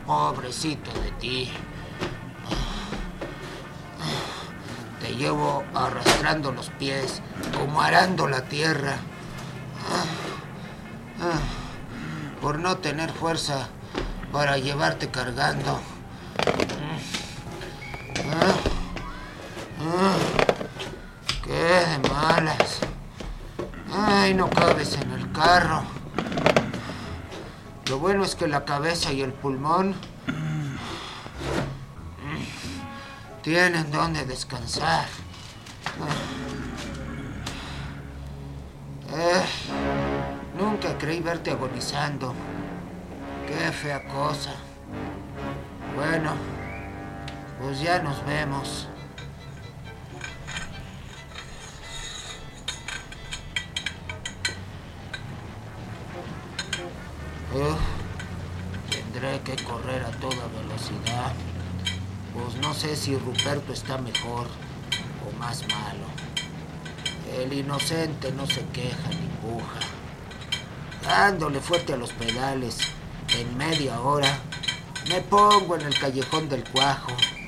Pobrecito de ti. Te llevo arrastrando los pies, como arando la tierra. Por no tener fuerza para llevarte cargando. ¡Qué de malas! ¡Ay, no cabes en el carro! Lo bueno es que la cabeza y el pulmón tienen donde descansar. Nunca creí verte agonizando. Qué fea cosa. Bueno, pues ya nos vemos. Tendré que correr a toda velocidad. Pues no sé si Ruperto está mejor o más malo. El inocente no se queja ni puja. Dándole fuerte a los pedales, en media hora me pongo en el callejón del Cuajo.